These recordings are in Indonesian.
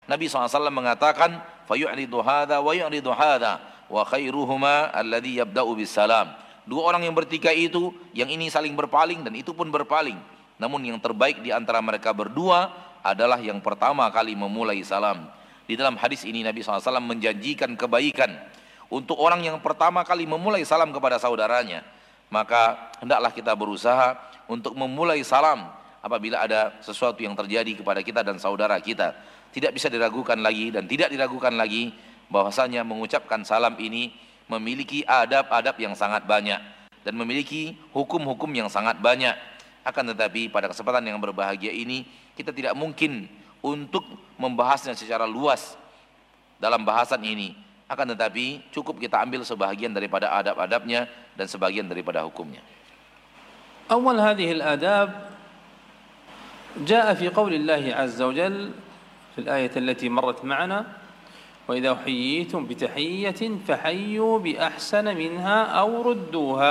Nabi SAW mengatakan, fayu'ridu hadha wa yu'ridu hadha wa khairuhuma alladhi yabda'u bisalam. Dua orang yang bertikai itu, yang ini saling berpaling dan itu pun berpaling. Namun yang terbaik di antara mereka berdua adalah yang pertama kali memulai salam. Di dalam hadis ini Nabi SAW menjanjikan kebaikan untuk orang yang pertama kali memulai salam kepada saudaranya. Maka hendaklah kita berusaha untuk memulai salam apabila ada sesuatu yang terjadi kepada kita dan saudara kita. Tidak bisa diragukan lagi dan tidak diragukan lagi bahwasanya mengucapkan salam ini memiliki adab-adab yang sangat banyak dan memiliki hukum-hukum yang sangat banyak. Akan tetapi pada kesempatan yang berbahagia ini kita tidak mungkin untuk membahasnya secara luas dalam bahasan ini. Akan tetapi cukup kita ambil sebahagian daripada adab-adabnya dan sebagian daripada hukumnya. Awal hadhihi al-adab jaa fi qouli Allah azza wa jalla fi al-ayah allati marrat ma'ana وإذا حييتم بتحية فحيوا بأحسن منها أو ردوها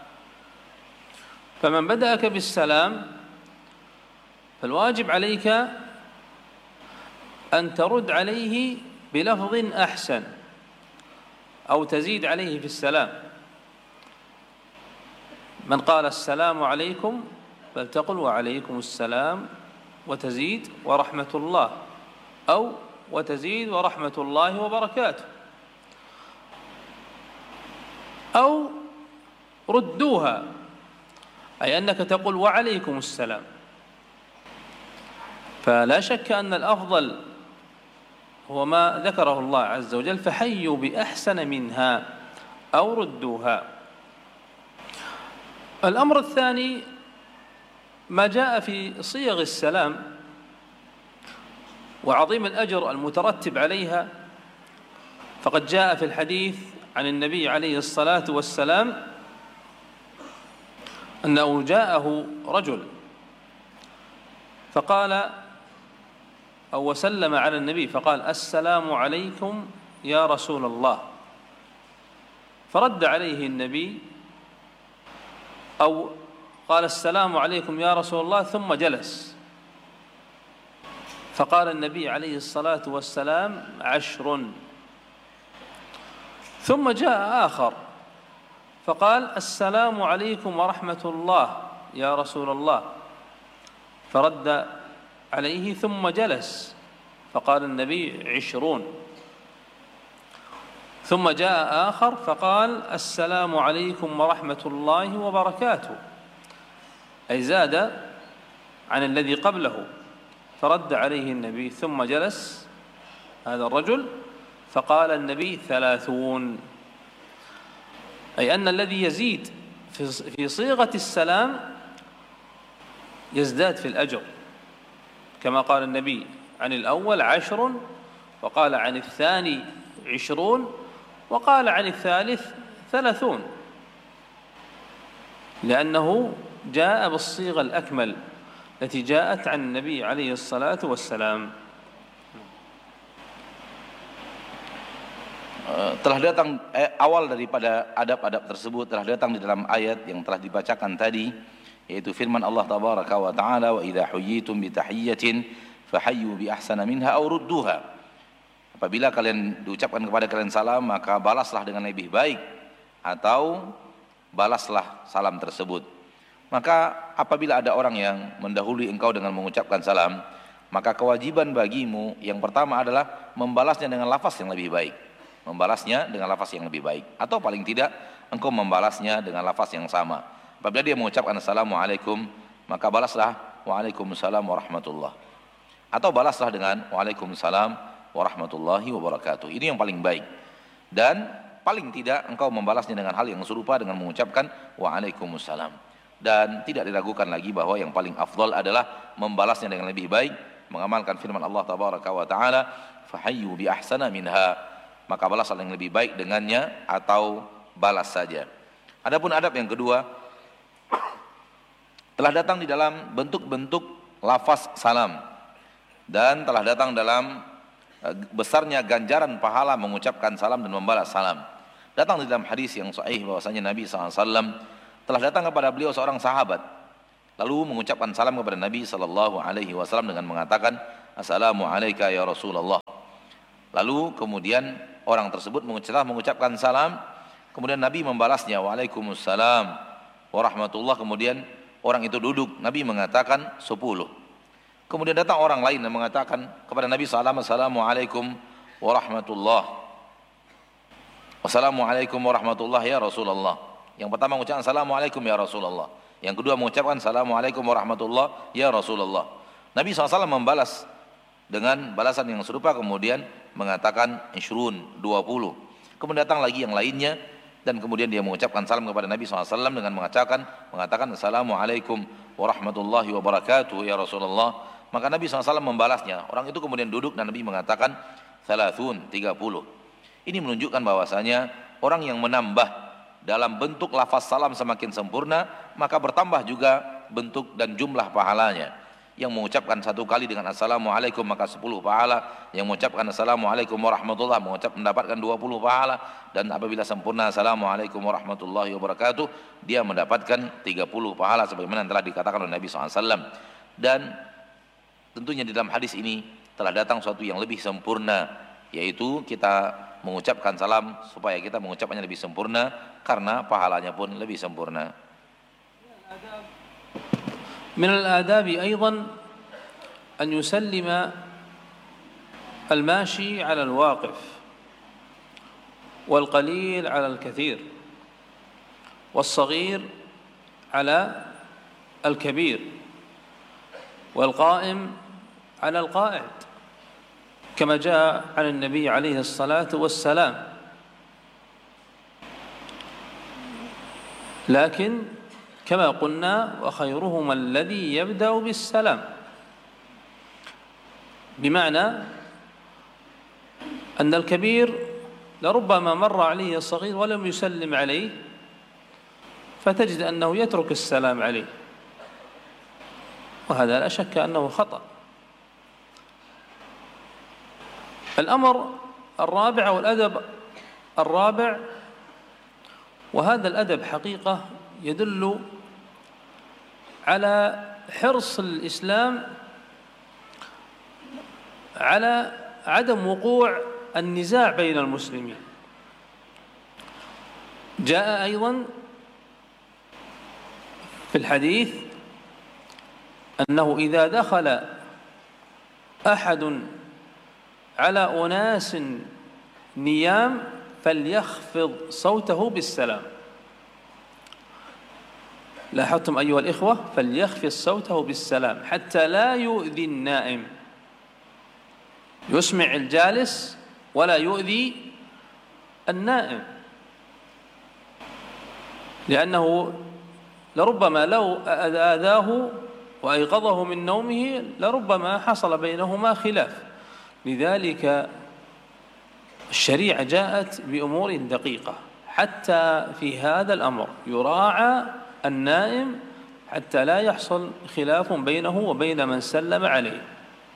فمن بدأك بالسلام فالواجب عليك أن ترد عليه بلفظ أحسن أو تزيد عليه في السلام. من قال السلام عليكم فلتقل وعليكم السلام وتزيد ورحمة الله أو وتزيد ورحمة الله وبركاته أو ردوها أي أنك تقول وعليكم السلام. فلا شك أن الأفضل هو ما ذكره الله عز وجل فحيوا بأحسن منها أو ردوها. الأمر الثاني ما جاء في صيغ السلام وعظيم الأجر المترتب عليها. فقد جاء في الحديث عن النبي عليه الصلاة والسلام أنه جاءه رجل فقال أو وسلم على النبي فقال السلام عليكم يا رسول الله. فرد عليه النبي أو قال السلام عليكم يا رسول الله ثم جلس. فقال النبي عليه الصلاة والسلام 10. ثم جاء آخر فقال السلام عليكم ورحمة الله يا رسول الله. فرد عليه ثم جلس فقال النبي 20. ثم جاء آخر فقال السلام عليكم ورحمة الله وبركاته أي زاد عن الذي قبله. فرد عليه النبي ثم جلس هذا الرجل فقال النبي 30. أي أن الذي يزيد في صيغة السلام يزداد في الأجر كما قال النبي عن الأول 10 وقال عن الثاني 20 وقال عن الثالث 30 لأنه جاء بالصيغة الأكمل التي جاءت عن النبي عليه الصلاة والسلام. Telah datang awal daripada adab-adab tersebut telah datang di dalam ayat yang telah dibacakan tadi, yaitu firman Allah tabaraka wa taala wa idza huyyitum bi tahiyyatin fahayyu bi ahsana minha aw rudduha. Apabila kalian diucapkan kepada kalian salam maka balaslah dengan lebih baik atau balaslah salam tersebut. Maka apabila ada orang yang mendahului engkau dengan mengucapkan salam, maka kewajiban bagimu yang pertama adalah membalasnya dengan lafaz yang lebih baik. Membalasnya dengan lafaz yang lebih baik. Atau paling tidak engkau membalasnya dengan lafaz yang sama. Apabila dia mengucapkan assalamualaikum, maka balaslah waalaikumsalam warahmatullah. Atau balaslah dengan waalaikumsalam warahmatullahi wabarakatuh. Ini yang paling baik. Dan paling tidak engkau membalasnya dengan hal yang serupa dengan mengucapkan waalaikumsalam. Dan tidak diragukan lagi bahwa yang paling afdal adalah membalasnya dengan lebih baik, mengamalkan firman Allah tabaraka wa taala fahayyu bi ahsana minha, maka balaslah yang lebih baik dengannya atau balas saja. Adapun adab yang kedua telah datang di dalam bentuk-bentuk lafaz salam dan telah datang dalam besarnya ganjaran pahala mengucapkan salam dan membalas salam. Datang di dalam hadis yang sahih bahwasanya Nabi SAW telah datang kepada beliau seorang sahabat lalu mengucapkan salam kepada Nabi SAW dengan mengatakan assalamu alayka ya Rasulullah. Lalu kemudian orang tersebut mengucapkan salam, kemudian Nabi membalasnya, waalaikumsalam warahmatullah. Kemudian orang itu duduk, Nabi mengatakan 10. Kemudian datang orang lain dan mengatakan kepada Nabi SAW, assalamualaikum warahmatullah, wassalamualaikum warahmatullah ya Rasulullah. Yang pertama mengucapkan assalamualaikum ya Rasulullah, yang kedua mengucapkan assalamualaikum warahmatullah ya Rasulullah. Nabi SAW membalas dengan balasan yang serupa, kemudian mengatakan ishrun, 20. Kemudian datang lagi yang lainnya, dan kemudian dia mengucapkan salam kepada Nabi SAW dengan mengatakan assalamualaikum warahmatullahi wabarakatuh ya Rasulullah. Maka Nabi SAW membalasnya. Orang itu kemudian duduk dan Nabi mengatakan 30. Ini menunjukkan bahwasanya orang yang menambah dalam bentuk lafaz salam semakin sempurna, maka bertambah juga bentuk dan jumlah pahalanya. Yang mengucapkan 1 kali dengan assalamualaikum maka 10 pahala, yang mengucapkan assalamualaikum warahmatullah mendapatkan 20 pahala, dan apabila sempurna assalamualaikum warahmatullahi wabarakatuh dia mendapatkan 30 pahala sebagaimana telah dikatakan oleh Nabi SAW. Dan tentunya di dalam hadis ini telah datang sesuatu yang lebih sempurna, yaitu kita mengucapkan salam supaya kita mengucapkannya lebih sempurna karena pahalanya pun lebih sempurna. من الآداب أيضا أن يسلم الماشي على الواقف، والقليل على الكثير، والصغير على الكبير، والقائم على القاعد، كما جاء عن النبي عليه الصلاة والسلام. لكن كما قلنا وخيرهما الذي يبدأ بالسلام، بمعنى أن الكبير لربما مر عليه الصغير ولم يسلم عليه، فتجد أنه يترك السلام عليه، وهذا لا شك أنه خطأ. الأمر الرابع والأدب الرابع، وهذا الأدب حقيقة يدل على حرص الإسلام على عدم وقوع النزاع بين المسلمين. جاء أيضا في الحديث أنه إذا دخل أحد على أناس نيام فليخفض صوته بالسلام. لاحظتم أيها الإخوة؟ فليخفض صوته بالسلام حتى لا يؤذي النائم، يسمع الجالس ولا يؤذي النائم، لأنه لربما لو آذاه وأيقظه من نومه لربما حصل بينهما خلاف. لذلك الشريعة جاءت بأمور دقيقة حتى في هذا الأمر يراعى النائم حتى لا يحصل خلاف بينه وبين من سلم عليه.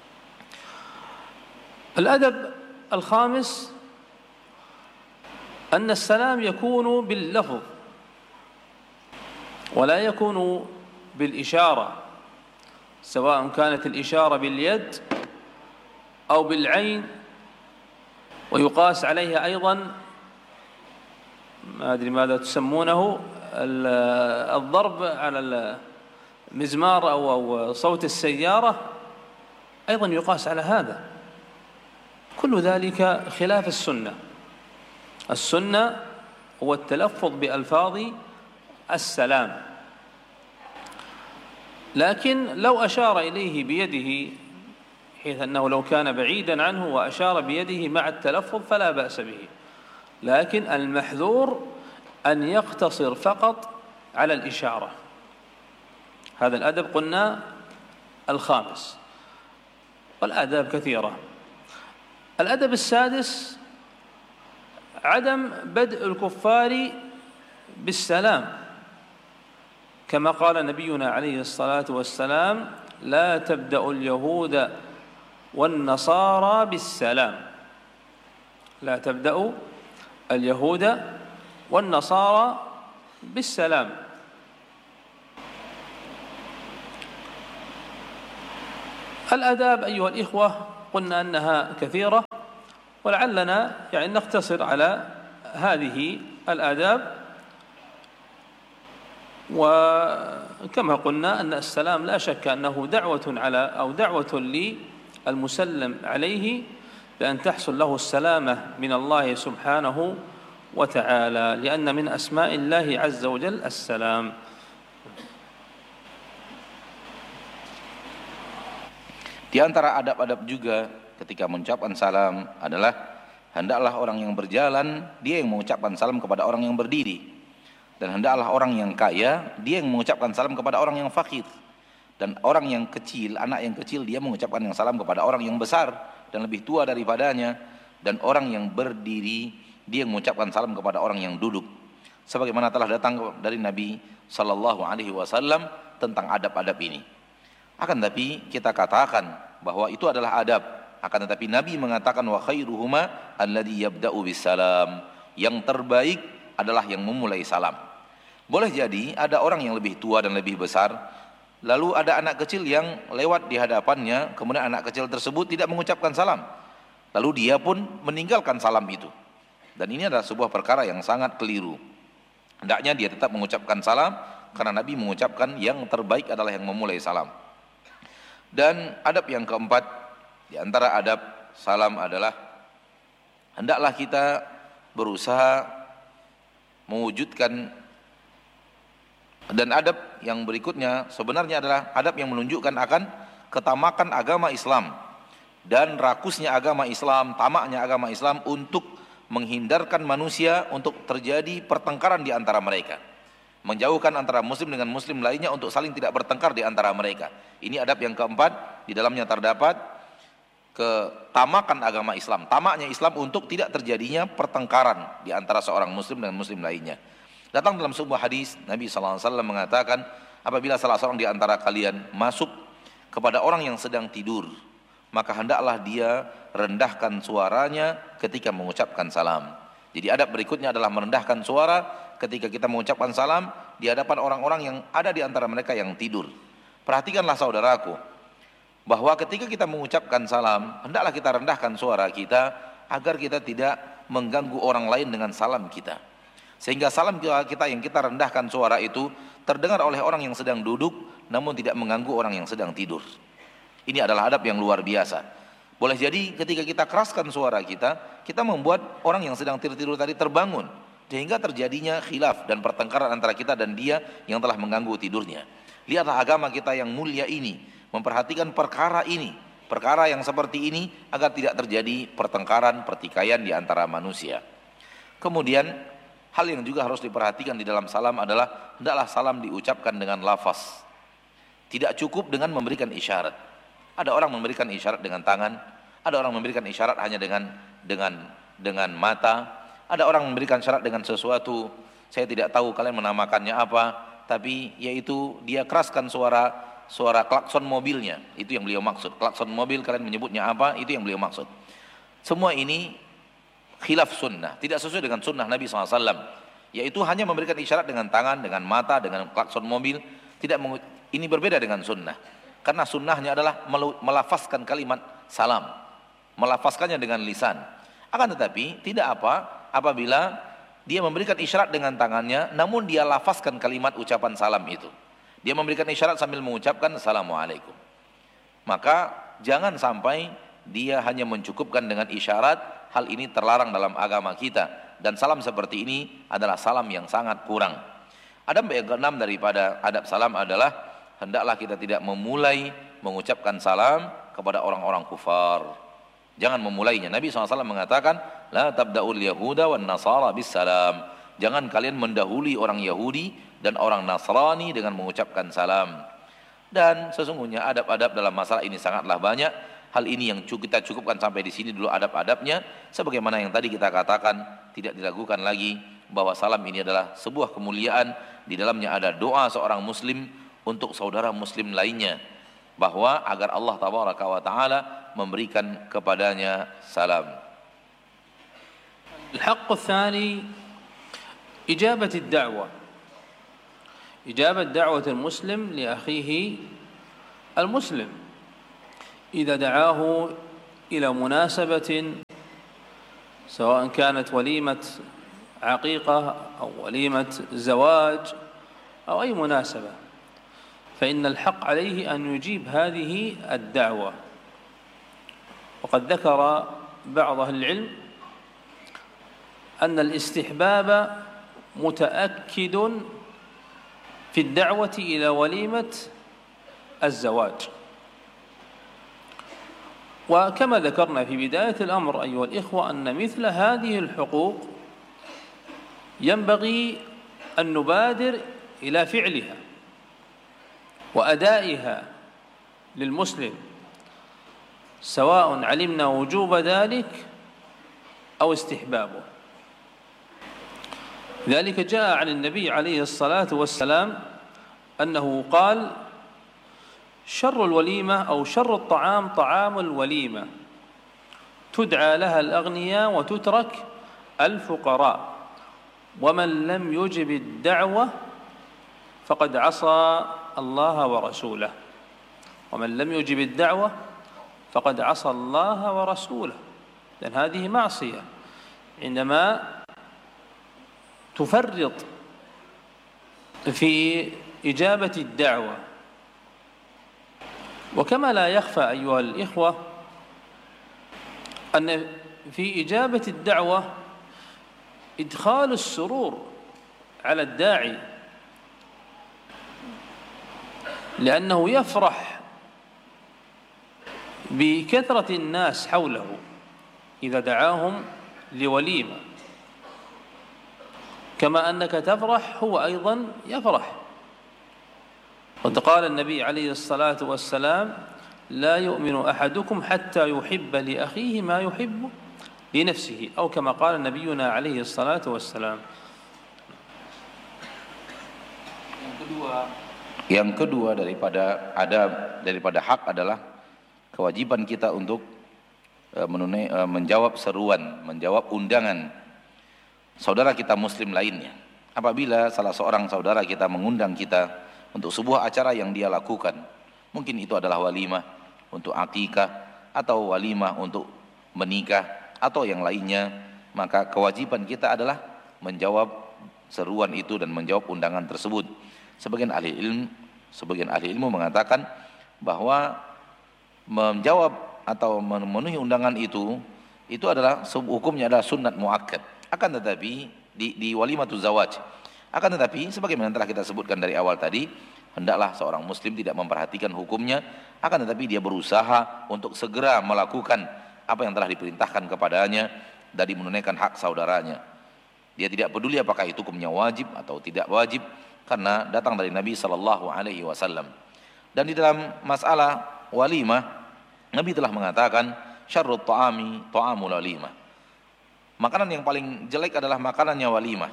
الأدب الخامس أن السلام يكون باللفظ ولا يكون بالإشارة، سواء كانت الإشارة باليد أو بالعين، ويقاس عليها أيضا ما أدري ماذا تسمونه الضرب على المزمار أو صوت السيارة، أيضا يقاس على هذا. كل ذلك خلاف السنة. السنة هو التلفظ بألفاظ السلام، لكن لو أشار إليه بيده حيث أنه لو كان بعيدا عنه وأشار بيده مع التلفظ فلا بأس به، لكن المحذور أن يقتصر فقط على الإشارة. هذا الأدب قلنا الخامس، والآداب كثيرة. الأدب السادس عدم بدء الكفار بالسلام، كما قال نبينا عليه الصلاة والسلام لا تبدأ اليهود والنصارى بالسلام، لا تبدأ اليهود والنصارى بالسلام. الآداب أيها الإخوة قلنا أنها كثيرة، ولعلنا يعني نقتصر على هذه الآداب. وكما قلنا أن السلام لا شك أنه دعوة على أو دعوة للمسلم عليه بأن تحصل له السلامة من الله سبحانه وتعالى، لأن من أسماء الله عز وجل السلام. Di antara adab-adab juga ketika mengucapkan salam adalah hendaklah orang yang berjalan dia yang mengucapkan salam kepada orang yang berdiri, dan hendaklah orang yang kaya dia yang mengucapkan salam kepada orang yang fakir, dan orang yang kecil, anak yang kecil dia mengucapkan yang salam kepada orang yang besar dan lebih tua daripadanya, dan orang yang berdiri dia yang mengucapkan salam kepada orang yang duduk, sebagaimana telah datang dari Nabi sallallahu alaihi wasallam tentang adab-adab ini. Akan tetapi kita katakan bahwa itu adalah adab, akan tetapi Nabi mengatakan wa khairuhuma alladhi yabda'u bisalam, yang terbaik adalah yang memulai salam. Boleh jadi ada orang yang lebih tua dan lebih besar, lalu ada anak kecil yang lewat di hadapannya, kemudian anak kecil tersebut tidak mengucapkan salam, lalu dia pun meninggalkan salam itu, dan ini adalah sebuah perkara yang sangat keliru. Hendaknya dia tetap mengucapkan salam, karena Nabi mengucapkan yang terbaik adalah yang memulai salam. Dan adab yang keempat di antara adab salam adalah hendaklah kita berusaha mewujudkan, dan adab yang berikutnya sebenarnya adalah adab yang menunjukkan akan ketamakan agama Islam dan rakusnya agama Islam, tamaknya agama Islam untuk menghindarkan manusia untuk terjadi pertengkaran di antara mereka, menjauhkan antara muslim dengan muslim lainnya untuk saling tidak bertengkar di antara mereka. Ini adab yang keempat, di dalamnya terdapat ketamakan agama Islam, tamaknya Islam untuk tidak terjadinya pertengkaran di antara seorang muslim dengan muslim lainnya. Datang dalam sebuah hadis Nabi SAW mengatakan, apabila salah seorang di antara kalian masuk kepada orang yang sedang tidur, maka hendaklah dia rendahkan suaranya ketika mengucapkan salam. Jadi adab berikutnya adalah merendahkan suara ketika kita mengucapkan salam di hadapan orang-orang yang ada di antara mereka yang tidur. Perhatikanlah saudaraku, bahwa ketika kita mengucapkan salam, hendaklah kita rendahkan suara kita agar kita tidak mengganggu orang lain dengan salam kita, sehingga salam kita yang kita rendahkan suara itu terdengar oleh orang yang sedang duduk namun tidak mengganggu orang yang sedang tidur. Ini adalah adab yang luar biasa. Boleh jadi ketika kita keraskan suara kita, kita membuat orang yang sedang tidur tadi terbangun, sehingga terjadinya khilaf dan pertengkaran antara kita dan dia yang telah mengganggu tidurnya. Lihatlah agama kita yang mulia ini memperhatikan perkara ini, perkara yang seperti ini, agar tidak terjadi pertengkaran, pertikaian di antara manusia. Kemudian hal yang juga harus diperhatikan di dalam salam adalah hendaklah salam diucapkan dengan lafaz. Tidak cukup dengan memberikan isyarat. Ada orang memberikan isyarat dengan tangan, ada orang memberikan isyarat hanya dengan mata, ada orang memberikan isyarat dengan sesuatu, saya tidak tahu kalian menamakannya apa, tapi yaitu dia keraskan suara klakson mobilnya, itu yang beliau maksud. Klakson mobil kalian menyebutnya apa, itu yang beliau maksud. Semua ini khilaf sunnah, tidak sesuai dengan sunnah Nabi SAW, yaitu hanya memberikan isyarat dengan tangan, dengan mata, dengan klakson mobil. Ini berbeda dengan sunnah, karena sunnahnya adalah melafazkan kalimat salam, melafazkannya dengan lisan. Akan tetapi tidak apabila dia memberikan isyarat dengan tangannya namun dia lafazkan kalimat ucapan salam itu. Dia memberikan isyarat sambil mengucapkan assalamualaikum. Maka jangan sampai dia hanya mencukupkan dengan isyarat. Hal ini terlarang dalam agama kita, dan salam seperti ini adalah salam yang sangat kurang. Adab yang keenam daripada adab salam adalah hendaklah kita tidak memulai mengucapkan salam kepada orang-orang kufar. Jangan memulainya. Nabi SAW mengatakan, la tabda'ul yahuda wan nasara bis salam. Jangan kalian mendahului orang Yahudi dan orang Nasrani dengan mengucapkan salam. Dan sesungguhnya adab-adab dalam masalah ini sangatlah banyak. Hal ini yang kita cukupkan sampai di sini dulu adab-adabnya. Sebagaimana yang tadi kita katakan, tidak diragukan lagi bahwa salam ini adalah sebuah kemuliaan. Di dalamnya ada doa seorang muslim untuk saudara muslim lainnya, bahwa agar Allah tabaraka wa taala memberikan kepadanya salam. الحق الثاني إجابة الدعوة، إجابة دعوة المسلم لأخيه المسلم. إذا دعاه إلى مناسبة سواء كانت وليمة عقيقة أو وليمة زواج أو أي مناسبة، فإن الحق عليه أن يجيب هذه الدعوة. وقد ذكر بعض أهل العلم أن الاستحباب متأكد في الدعوة إلى وليمة الزواج. وكما ذكرنا في بداية الأمر أيها الإخوة أن مثل هذه الحقوق ينبغي أن نبادر إلى فعلها وأدائها للمسلم، سواء علمنا وجوب ذلك أو استحبابه. ذلك جاء عن النبي عليه الصلاة والسلام أنه قال: شر الوليمة أو شر الطعام طعام الوليمة، تدعى لها الأغنياء وتترك الفقراء، ومن لم يجب الدعوة فقد عصى الله ورسوله. ومن لم يجب الدعوة فقد عصى الله ورسوله، لأن هذه معصية عندما تفرط في إجابة الدعوة. وكما لا يخفى أيها الإخوة أن في إجابة الدعوة إدخال السرور على الداعي، لأنه يفرح بكثرة الناس حوله إذا دعاهم لوليمة، كما أنك تفرح هو أيضا يفرح. قد قال النبي عليه الصلاة والسلام: لا يؤمن أحدكم حتى يحب لأخيه ما يحب لنفسه، أو كما قال نبينا عليه الصلاة والسلام. Yang kedua daripada hak adalah kewajiban kita untuk menjawab seruan, menjawab undangan saudara kita muslim lainnya. Apabila salah seorang saudara kita mengundang kita untuk sebuah acara yang dia lakukan, mungkin itu adalah walimah untuk akikah atau walimah untuk menikah atau yang lainnya, maka kewajiban kita adalah menjawab seruan itu dan menjawab undangan tersebut. Sebagian ahli ilmu mengatakan bahwa menjawab atau memenuhi undangan itu adalah hukumnya adalah sunnat muakkad. Akan tetapi di walimatul zawaj, akan tetapi sebagaimana telah kita sebutkan dari awal tadi, hendaklah seorang muslim tidak memperhatikan hukumnya, akan tetapi dia berusaha untuk segera melakukan apa yang telah diperintahkan kepadanya dari menunaikan hak saudaranya. Dia tidak peduli apakah itu hukumnya wajib atau tidak wajib, karena datang dari Nabi SAW. Dan di dalam masalah walimah, Nabi telah mengatakan syarrut ta'ami ta'amul walimah. Makanan yang paling jelek adalah makanannya walimah.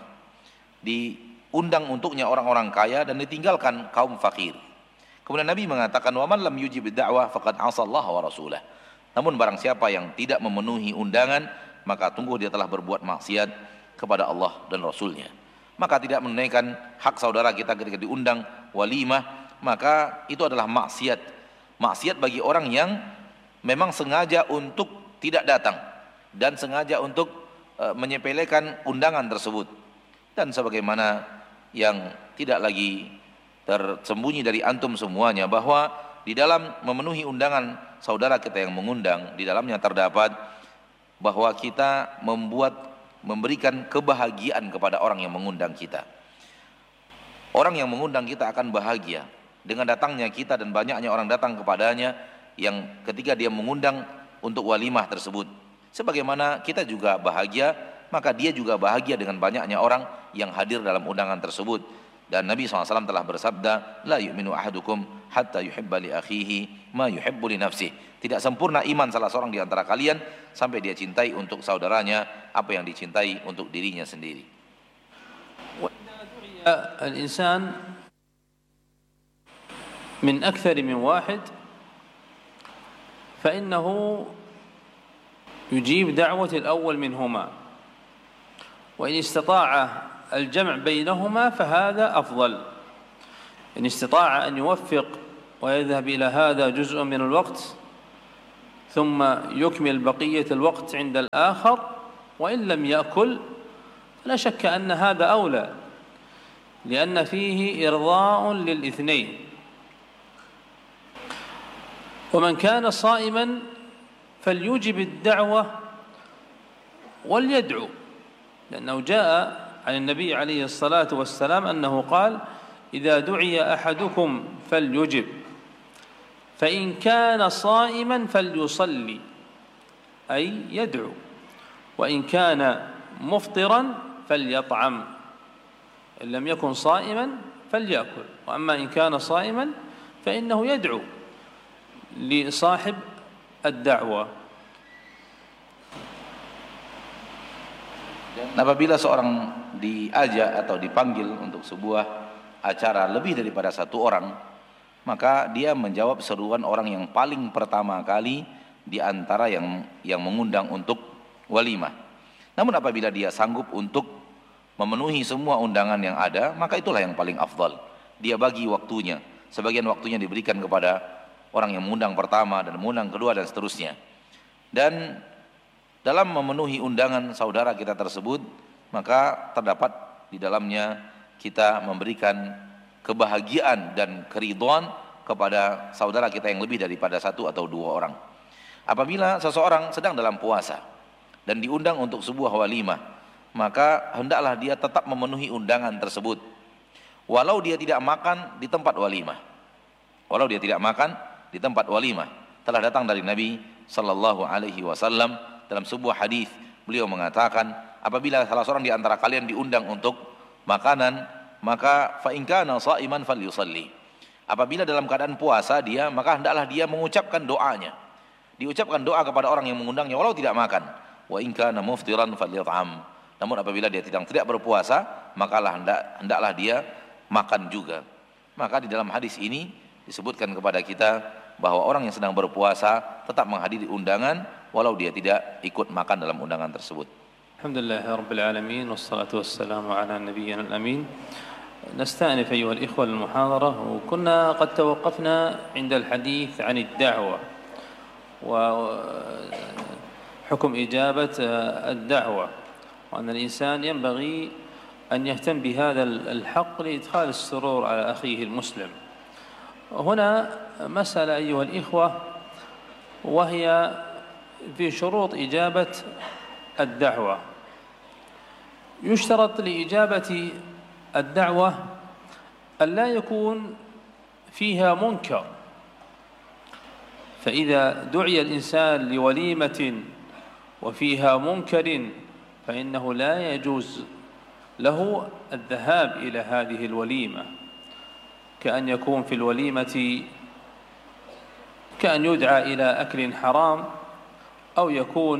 Diundang untuknya orang-orang kaya dan ditinggalkan kaum fakir. Kemudian Nabi mengatakan wa man lam yujib ad-da'wah faqad 'asa Allah wa rasulah. Namun barang siapa yang tidak memenuhi undangan, maka tunggu dia telah berbuat maksiat kepada Allah dan Rasulnya. Maka tidak menunaikan hak saudara kita ketika diundang walimah, maka itu adalah maksiat. Maksiat bagi orang yang memang sengaja untuk tidak datang dan sengaja untuk menyepelekan undangan tersebut. Dan sebagaimana yang tidak lagi tersembunyi dari antum semuanya, bahwa di dalam memenuhi undangan saudara kita yang mengundang, di dalamnya terdapat bahwa kita memberikan kebahagiaan kepada orang yang mengundang kita. Orang yang mengundang kita akan bahagia dengan datangnya kita dan banyaknya orang datang kepadanya yang ketika dia mengundang untuk walimah tersebut. Sebagaimana kita juga bahagia, maka dia juga bahagia dengan banyaknya orang yang hadir dalam undangan tersebut. Dan Nabi SAW telah bersabda, la yu'minu ahadukum hatta yuhibba li akhihi ma yuhibbu li nafsihi. Tidak sempurna iman salah seorang di antara kalian sampai dia cintai untuk saudaranya apa yang dicintai untuk dirinya sendiri. Al-insan min akthar min wahid fa innahu yujib da'wat al-awwal minhuma wa in istata'a الجمع بينهما فهذا أفضل. إن استطاع أن يوفق ويذهب إلى هذا جزء من الوقت ثم يكمل بقية الوقت عند الآخر، وإن لم يأكل فلا شك أن هذا أولى، لأن فيه إرضاء للاثنين. ومن كان صائما فليجب الدعوة وليدعو، لأنه جاء عن النبي عليه الصلاة والسلام أنه قال: إذا دعي أحدكم فليجب، فإن كان صائما فليصلي، أي يدعو، وإن كان مفطرا فليطعم، إن لم يكن صائما فليأكل. وأما إن كان صائما فإنه يدعو لصاحب الدعوة. Apabila seorang diajak atau dipanggil untuk sebuah acara lebih daripada satu orang, maka dia menjawab seruan orang yang paling pertama kali di antara yang mengundang untuk walimah. Namun apabila dia sanggup untuk memenuhi semua undangan yang ada, maka itulah yang paling afdal. Dia bagi waktunya, sebagian waktunya diberikan kepada orang yang mengundang pertama dan mengundang kedua dan seterusnya. Dan dalam memenuhi undangan saudara kita tersebut, maka terdapat di dalamnya kita memberikan kebahagiaan dan keridhaan kepada saudara kita yang lebih daripada satu atau dua orang. Apabila seseorang sedang dalam puasa dan diundang untuk sebuah walimah, maka hendaklah dia tetap memenuhi undangan tersebut, walau dia tidak makan di tempat walimah. Walau dia tidak makan di tempat walimah. Telah datang dari Nabi sallallahu alaihi wasallam dalam sebuah hadis, beliau mengatakan, apabila salah seorang di antara kalian diundang untuk makanan, maka fa in kana sha'iman falyusalli. Apabila dalam keadaan puasa dia, maka hendaklah dia mengucapkan doanya. Diucapkan doa kepada orang yang mengundangnya walau tidak makan. Wa in kana muftiran falyat'am. Namun apabila dia tidak berpuasa, makalah hendaklah dia makan juga. Maka di dalam hadis ini disebutkan kepada kita bahwa orang yang sedang berpuasa tetap menghadiri undangan walau dia tidak ikut makan dalam undangan tersebut. Alhamdulillah rabbil alamin, wassalatu wassalamu ala nabiyyina al-amin. نستأنف أيها الإخوة المحاضرة، وكنا قد توقفنا عند الحديث عن الدعوة وحكم إجابة الدعوة، وأن الإنسان ينبغي أن يهتم بهذا الحق لإدخال السرور على أخيه المسلم. هنا مسألة أيها الإخوة، وهي في شروط إجابة الدعوة. يشترط لإجابة الدعوة أن لا يكون فيها منكر، فإذا دعي الإنسان لوليمة وفيها منكر فإنه لا يجوز له الذهاب إلى هذه الوليمة، كأن يكون في الوليمة كأن يدعى إلى أكل حرام، أو يكون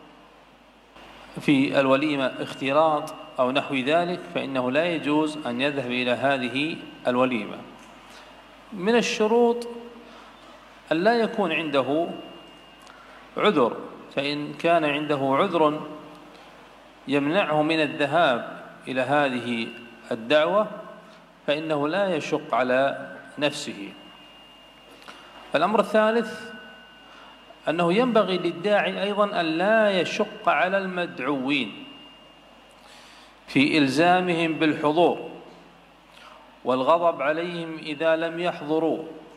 في الوليمة اختلاط أو نحو ذلك، فإنه لا يجوز أن يذهب إلى هذه الوليمة. من الشروط أن لا يكون عنده عذر، فإن كان عنده عذر يمنعه من الذهاب إلى هذه الدعوة فإنه لا يشق على نفسه. الأمر الثالث أنه ينبغي للداعي أيضا أن لا يشق على المدعوين في إلزامهم بالحضور والغضب عليهم إذا لم يحضروا،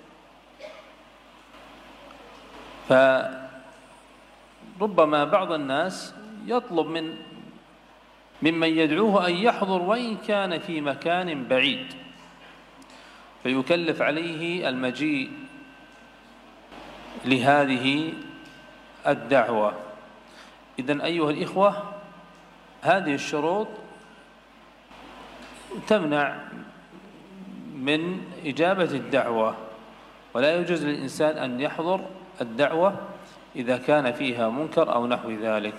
فربما بعض الناس يطلب ممن يدعوه أن يحضر وإن كان في مكان بعيد، فيكلف عليه المجيء لهذه الدعوة. إذن أيها الإخوة، هذه الشروط تمنع من إجابة الدعوة، ولا يجوز للإنسان أن يحضر الدعوة إذا كان فيها منكر أو نحو ذلك.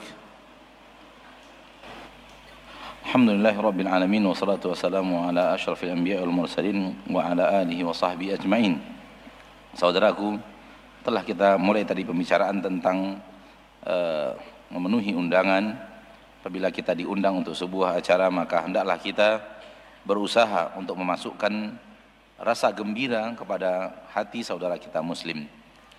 الحمد لله رب العالمين، والصلاة والسلام على أشرف الأنبياء والمرسلين وعلى آله وصحبه أجمعين. Saudaraku, telah kita mulai tadi pembicaraan tentang memenuhi undangan. Apabila kita diundang untuk sebuah acara, maka hendaklah kita berusaha untuk memasukkan rasa gembira kepada hati saudara kita muslim.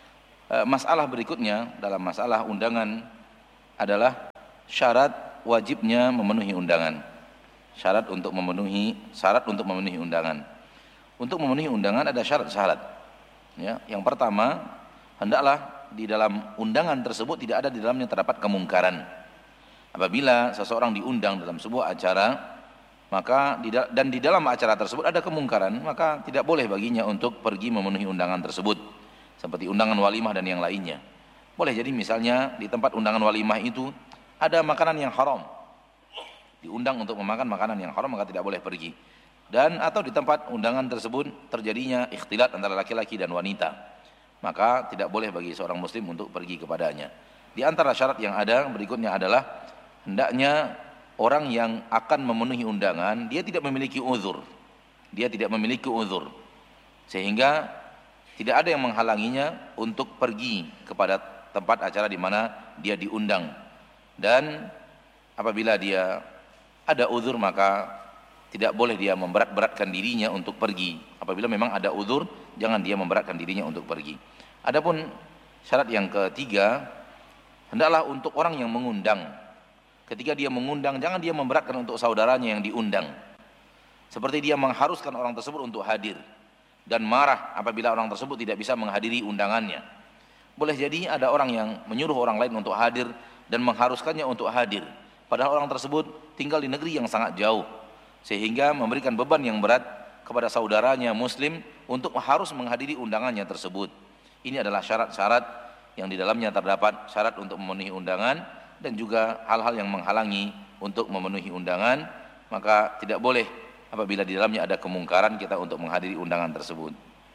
Masalah berikutnya dalam masalah undangan adalah syarat wajibnya memenuhi undangan. Syarat untuk memenuhi undangan. Untuk memenuhi undangan ada syarat-syarat. Ya, yang pertama, hendaklah di dalam undangan tersebut tidak ada di dalamnya terdapat kemungkaran. Apabila seseorang diundang dalam sebuah acara, maka di dalam acara tersebut ada kemungkaran, maka tidak boleh baginya untuk pergi memenuhi undangan tersebut, seperti undangan walimah dan yang lainnya. Boleh jadi misalnya di tempat undangan walimah itu ada makanan yang haram, diundang untuk memakan makanan yang haram, maka tidak boleh pergi. Dan atau di tempat undangan tersebut terjadinya ikhtilat antara laki-laki dan wanita, maka tidak boleh bagi seorang muslim untuk pergi kepadanya. Di antara syarat yang ada berikutnya adalah hendaknya orang yang akan memenuhi undangan dia tidak memiliki uzur. Dia tidak memiliki uzur sehingga tidak ada yang menghalanginya untuk pergi kepada tempat acara di mana dia diundang. Dan apabila dia ada uzur, maka tidak boleh dia memberat-beratkan dirinya untuk pergi. Apabila memang ada uzur, jangan dia memberatkan dirinya untuk pergi. Adapun syarat yang ketiga, hendaklah untuk orang yang mengundang, ketika dia mengundang, jangan dia memberatkan untuk saudaranya yang diundang. Seperti dia mengharuskan orang tersebut untuk hadir dan marah apabila orang tersebut tidak bisa menghadiri undangannya. Boleh jadi ada orang yang menyuruh orang lain untuk hadir dan mengharuskannya untuk hadir, padahal orang tersebut tinggal di negeri yang sangat jauh, sehingga memberikan beban yang berat kepada saudaranya muslim untuk harus menghadiri undangannya tersebut. Ini adalah syarat-syarat yang di dalamnya terdapat syarat untuk memenuhi undangan dan juga hal-hal yang menghalangi untuk memenuhi undangan, maka tidak boleh apabila di dalamnya ada kemungkaran kita untuk menghadiri undangan tersebut.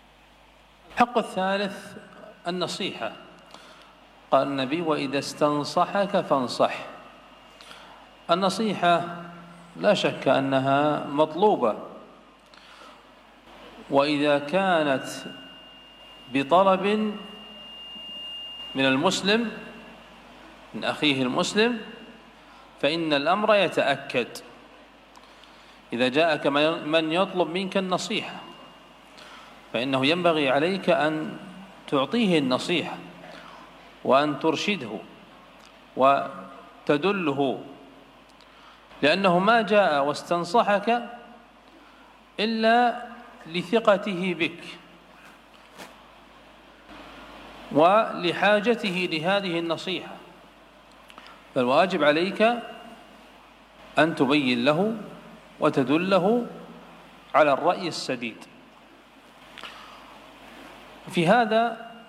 الحق الثالث النصيحة. قال النبي وإذا استنصحك فانصح. النصيحة لا شك أنها مطلوبة، وإذا كانت بطلب من المسلم من أخيه المسلم فإن الأمر يتأكد. إذا جاءك من يطلب منك النصيحة فإنه ينبغي عليك أن تعطيه النصيحة وأن ترشده وتدله، لأنه ما جاء واستنصحك إلا لثقته بك ولحاجته لهذه النصيحة، فالواجب عليك أن تبين له وتدله على الرأي السديد. في هذا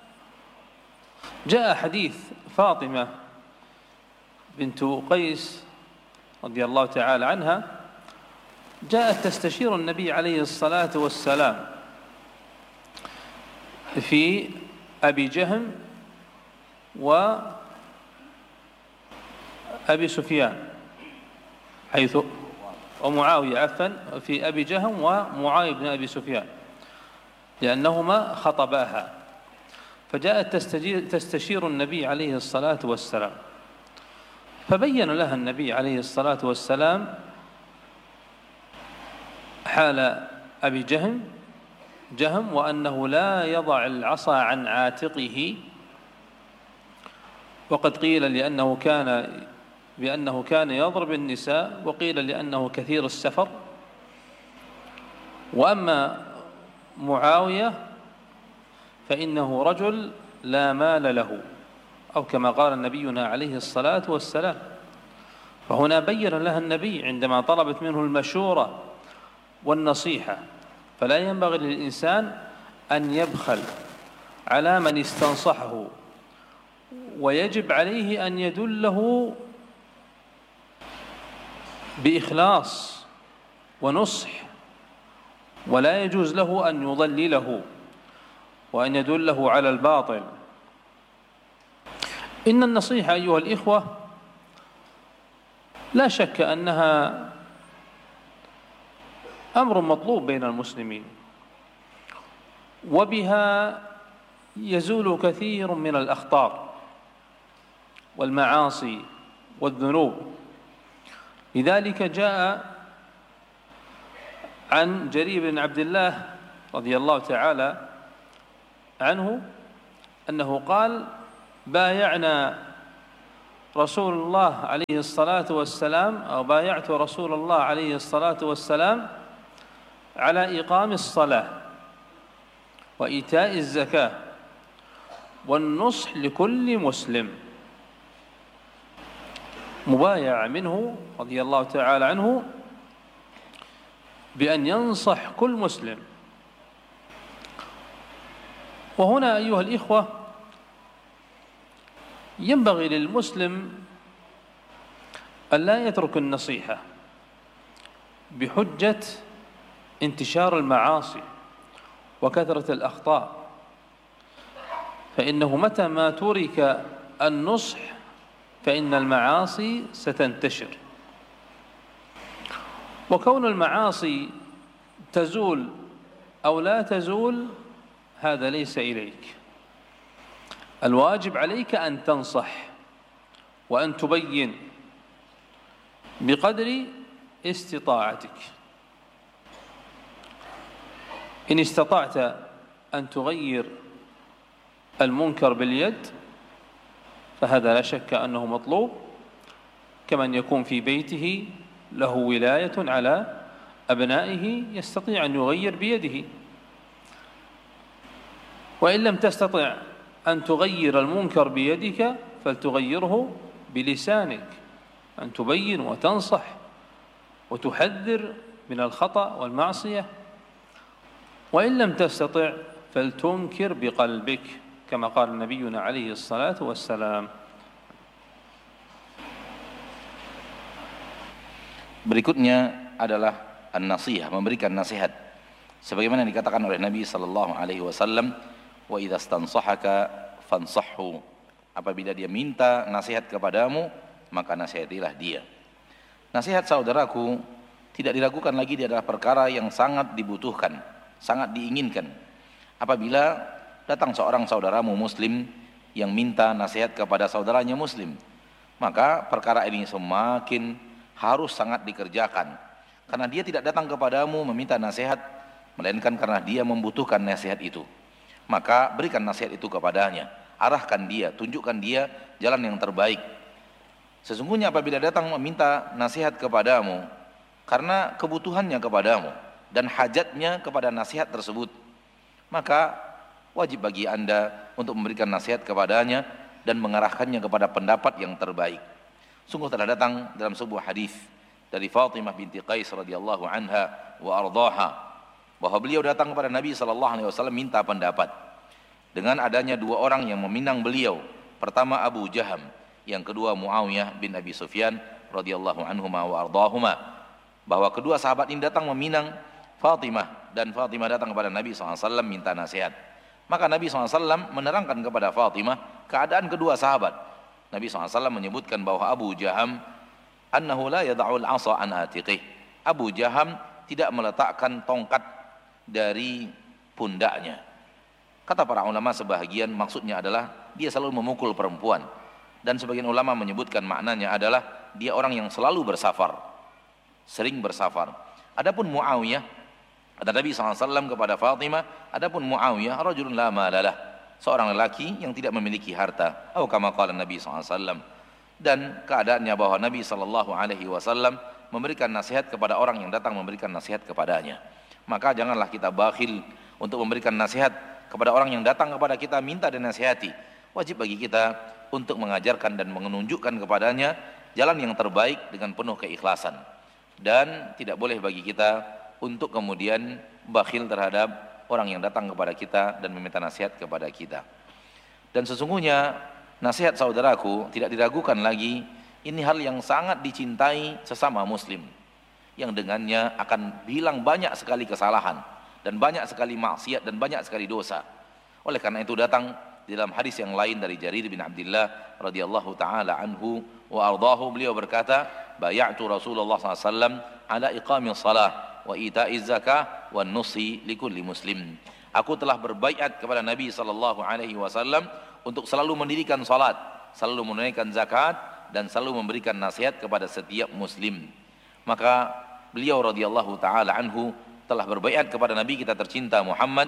جاء حديث فاطمة بنت قيس رضي الله تعالى عنها، جاءت تستشير النبي عليه الصلاة والسلام في أبي جهم وأبي سفيان حيث ومعاوية عفوا في أبي جهم ومعاوية بن أبي سفيان لأنهما خطباها، فجاءت تستشير النبي عليه الصلاة والسلام، فبين لها النبي عليه الصلاة والسلام حال أبي جهم وأنه لا يضع العصا عن عاتقه، وقد قيل بأنه كان يضرب النساء، وقيل لأنه كثير السفر. وأما معاوية فإنه رجل لا مال له، أو كما قال نبينا عليه الصلاة والسلام. فهنا بين لها النبي عندما طلبت منه المشورة والنصيحة، فلا ينبغي للإنسان أن يبخل على من استنصحه، ويجب عليه أن يدله بإخلاص ونصح، ولا يجوز له أن يضلله وأن يدله على الباطل. إن النصيحة أيها الإخوة لا شك أنها أمر مطلوب بين المسلمين، وبها يزول كثير من الأخطار والمعاصي والذنوب. لذلك جاء عن جرير بن عبد الله رضي الله تعالى عنه أنه قال: بايعنا رسول الله عليه الصلاة والسلام، أو بايعت رسول الله عليه الصلاة والسلام على إقام الصلاة وإيتاء الزكاة والنصح لكل مسلم. مبايع منه رضي الله تعالى عنه بأن ينصح كل مسلم. وهنا أيها الإخوة ينبغي للمسلم أن لا يترك النصيحة بحجة انتشار المعاصي وكثرة الأخطاء، فإنه متى ما ترك النصح فإن المعاصي ستنتشر، وكون المعاصي تزول أو لا تزول هذا ليس إليك. الواجب عليك أن تنصح وأن تبين بقدر استطاعتك. إن استطعت أن تغير المنكر باليد فهذا لا شك أنه مطلوب، كمن يكون في بيته له ولاية على أبنائه يستطيع أن يغير بيده. وإن لم تستطع أن تغير المنكر بيدك فلتغيره بلسانك، أن تبين وتنصح وتحذر من الخطأ والمعصية. وإن لم تستطع فلتنكر بقلبك كما قال نبينا عليه الصلاة والسلام. Berikutnya adalah an-nasihah, memberikan nasihat. Sebagaimana dikatakan oleh Nabi sallallahu alaihi wasallam, "Wa idza stansahaka fansahhu." Apabila dia minta nasihat kepadamu, maka nasihatilah dia. Nasihat saudaraku tidak diragukan lagi, dia adalah perkara yang sangat dibutuhkan, sangat diinginkan. Apabila datang seorang saudaramu muslim yang minta nasihat kepada saudaranya muslim, maka perkara ini semakin harus sangat dikerjakan, karena dia tidak datang kepadamu meminta nasihat melainkan karena dia membutuhkan nasihat itu. Maka berikan nasihat itu kepadanya, arahkan dia, tunjukkan dia jalan yang terbaik. Sesungguhnya apabila datang meminta nasihat kepadamu karena kebutuhannya kepadamu dan hajatnya kepada nasihat tersebut, maka wajib bagi Anda untuk memberikan nasihat kepadanya dan mengarahkannya kepada pendapat yang terbaik. Sungguh telah datang dalam sebuah hadis dari Fatimah binti Qais radhiyallahu anha wa ardhaha, bahwa beliau datang kepada Nabi sallallahu alaihi wasallam minta pendapat dengan adanya dua orang yang meminang beliau. Pertama Abu Jaham, yang kedua Muawiyah bin Abi Sufyan radhiyallahu anhuma wa ardhahuma, bahwa kedua sahabat ini datang meminang Fatimah, dan Fatimah datang kepada Nabi sallallahu alaihi wasallam minta nasihat. Maka Nabi sallallahu alaihi wasallam menerangkan kepada Fatimah keadaan kedua sahabat. Nabi SAW menyebutkan bahwa Abu Jaham annahu la yada'ul asa an atiqih. Abu Jaham tidak meletakkan tongkat dari pundaknya. Kata para ulama sebahagian maksudnya adalah dia selalu memukul perempuan, dan sebagian ulama menyebutkan maknanya adalah dia orang yang selalu bersafar, sering bersafar. Adapun Muawiyah, kata Nabi SAW kepada Fatimah, adapun Muawiyah rajulun la malalah, seorang lelaki yang tidak memiliki harta, atau kama qala Nabi SAW. Dan keadaannya bahwa Nabi SAW memberikan nasihat kepada orang yang datang memberikan nasihat kepadanya. Maka janganlah kita bakhil untuk memberikan nasihat kepada orang yang datang kepada kita minta dinasihati. Wajib bagi kita untuk mengajarkan dan menunjukkan kepadanya jalan yang terbaik dengan penuh keikhlasan. Dan tidak boleh bagi kita untuk kemudian bakhil terhadap orang yang datang kepada kita dan meminta nasihat kepada kita. Dan sesungguhnya nasihat saudaraku tidak diragukan lagi, ini hal yang sangat dicintai sesama muslim, yang dengannya akan hilang banyak sekali kesalahan dan banyak sekali maksiat dan banyak sekali dosa. Oleh karena itu datang di dalam hadis yang lain dari Jarir bin Abdullah radhiyallahu taala anhu wa ardhahu, beliau berkata, "Bay'atu Rasulullah SAW ala iqamis salah wa ita'iz zakah wa nusi likulli muslim." Aku telah berbaiat kepada Nabi sallallahu alaihi wasallam untuk selalu mendirikan salat, selalu menunaikan zakat, dan selalu memberikan nasihat kepada setiap muslim. Maka beliau radhiyallahu taala anhu telah berbaiat kepada Nabi kita tercinta Muhammad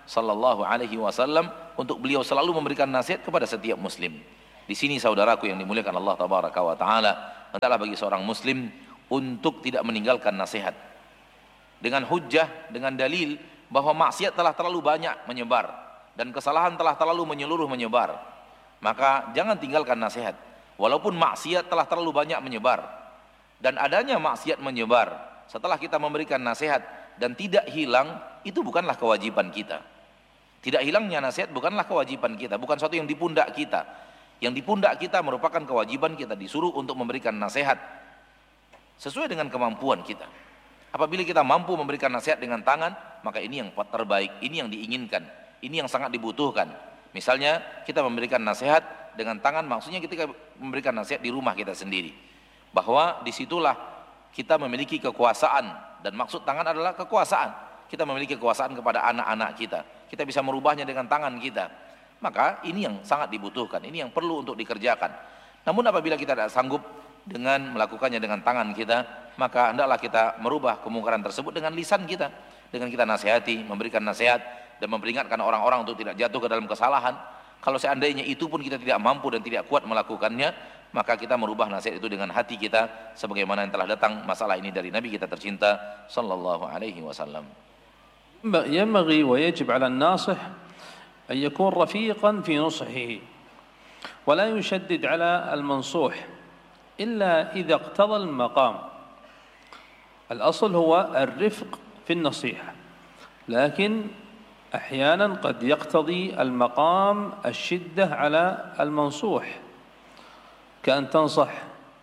sallallahu alaihi wasallam untuk beliau selalu memberikan nasihat kepada setiap muslim. Di sini saudaraku yang dimuliakan Allah tabaraka wa taala, hendaklah bagi seorang muslim untuk tidak meninggalkan nasihat dengan hujjah, dengan dalil bahwa maksiat telah terlalu banyak menyebar dan kesalahan telah terlalu menyeluruh menyebar. Maka jangan tinggalkan nasihat walaupun maksiat telah terlalu banyak menyebar. Dan adanya maksiat menyebar setelah kita memberikan nasihat dan tidak hilang, itu bukanlah kewajiban kita. Tidak hilangnya nasihat bukanlah kewajiban kita, bukan sesuatu yang di pundak kita. Yang di pundak kita merupakan kewajiban kita, disuruh untuk memberikan nasihat sesuai dengan kemampuan kita. Apabila kita mampu memberikan nasihat dengan tangan, maka ini yang terbaik, ini yang diinginkan, ini yang sangat dibutuhkan. Misalnya kita memberikan nasihat dengan tangan, maksudnya ketika memberikan nasihat di rumah kita sendiri, bahwa disitulah kita memiliki kekuasaan, dan maksud tangan adalah kekuasaan. Kita memiliki kekuasaan kepada anak-anak kita, kita bisa merubahnya dengan tangan kita. Maka ini yang sangat dibutuhkan, ini yang perlu untuk dikerjakan. Namun apabila kita tidak sanggup dengan melakukannya dengan tangan kita, maka hendaklah kita merubah kemungkaran tersebut dengan lisan kita, dengan kita nasihati, memberikan nasihat dan memperingatkan orang-orang untuk tidak jatuh ke dalam kesalahan. Kalau seandainya itu pun kita tidak mampu dan tidak kuat melakukannya, maka kita merubah nasihat itu dengan hati kita, sebagaimana yang telah datang masalah ini dari Nabi kita tercinta sallallahu alaihi wasallam. ينبغي ويجب على الناصح أن يكون رفيقا في نصحه ولا يشدد على المنصوح إلا إذا اقتضى المقام. الأصل هو الرفق في النصيحة، لكن أحيانا قد يقتضي المقام الشدة على المنصوح، كأن تنصح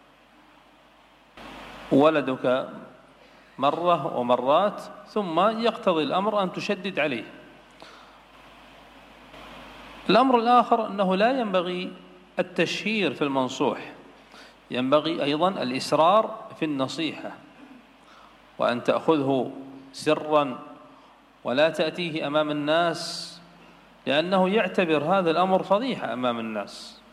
ولدك مرة ومرات ثم يقتضي الأمر أن تشدد عليه. الأمر الآخر أنه لا ينبغي التشهير في المنصوح، ينبغي أيضا الإسرار في النصيحة، وأن تأخذه سرا ولا تأتيه أمام الناس، لأنه يعتبر هذا الأمر فضيحة أمام الناس.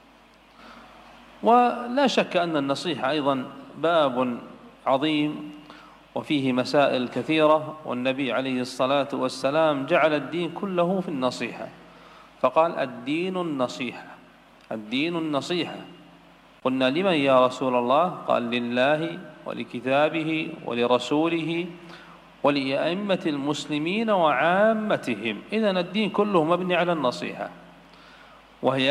ولا شك أن النصيحة أيضا باب عظيم وفيه مسائل كثيرة، والنبي عليه الصلاة والسلام جعل الدين كله في النصيحة، فقال الدين النصيحة، الدين النصيحة. قلنا لمن يا رسول الله؟ قال لله ولكتابه ولرسوله ولأئمة المسلمين وعامتهم. إذن الدين كله مبني على النصيحة، وهي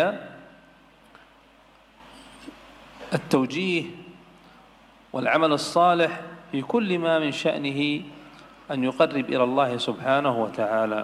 التوجيه والعمل الصالح في كل ما من شأنه أن يقرب إلى الله سبحانه وتعالى.